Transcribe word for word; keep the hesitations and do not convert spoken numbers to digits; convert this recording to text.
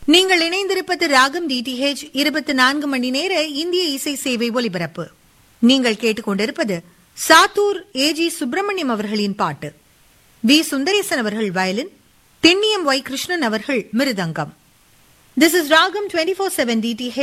நீங்கள் இணைந்திருப்பது ராகம் டிடிஹெச் இருபத்தி நான்கு மணி நேர இந்திய இசை சேவை ஒலிபரப்பு. நீங்கள் கேட்டுக்கொண்டிருப்பது சாத்தூர் ஏ ஜி சுப்பிரமணியம் அவர்களின் பாட்டு. வி சுந்தரேசன் அவர்கள் வயலின், திண்ணியம் ஒய் கிருஷ்ணன் அவர்கள் மிருதங்கம். This is Ragam twenty-four seven D T H